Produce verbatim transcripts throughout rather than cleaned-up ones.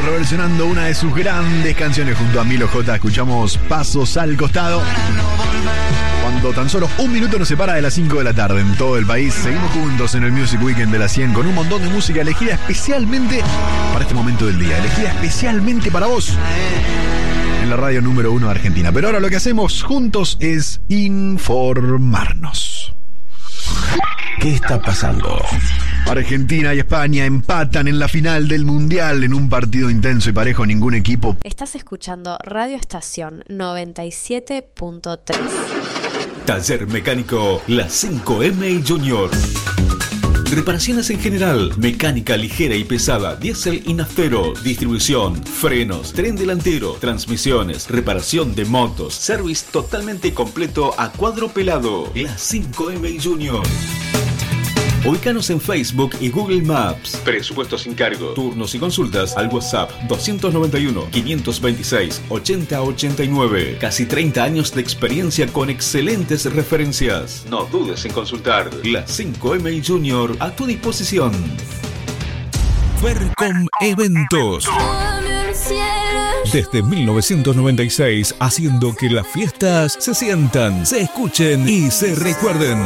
reversionando una de sus grandes canciones junto a Milo J. Escuchamos Pasos al Costado. Cuando tan solo un minuto nos separa de las cinco de la tarde en todo el país, seguimos juntos en el Music Weekend de la cien con un montón de música elegida especialmente para este momento del día, elegida especialmente para vos en la radio número uno de Argentina. Pero ahora lo que hacemos juntos es informarnos. ¿Qué está pasando? Argentina y España empatan en la final del Mundial en un partido intenso y parejo. Ningún equipo. Estás escuchando Radio Estación noventa y siete punto tres. Taller Mecánico La cinco eme Junior. Reparaciones en general, mecánica ligera y pesada, diésel y naftero, distribución, frenos, tren delantero, transmisiones, reparación de motos, service totalmente completo a cuadro pelado. La cinco eme Junior. Ubícanos en Facebook y Google Maps. Presupuesto sin cargo. Turnos y consultas al WhatsApp doscientos noventa y uno, quinientos veintiséis, ochenta ochenta y nueve. Casi treinta años de experiencia con excelentes referencias. No dudes en consultar. La cinco eme Junior a tu disposición. Fercom Eventos. Desde mil novecientos noventa y seis, haciendo que las fiestas se sientan, se escuchen y se recuerden.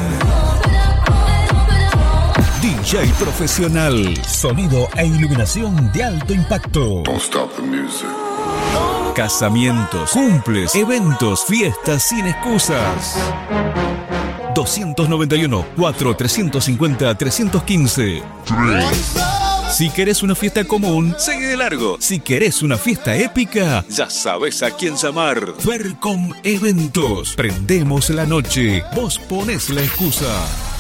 D J profesional, sonido e iluminación de alto impacto. Don't stop the music. Casamientos, cumples, eventos, fiestas sin excusas. doscientos noventa y uno, cuatro, trescientos cincuenta, trescientos quince. Si querés una fiesta común, sigue de largo. Si querés una fiesta épica, ya sabes a quién llamar. Fercom Eventos. Prendemos la noche, vos ponés la excusa.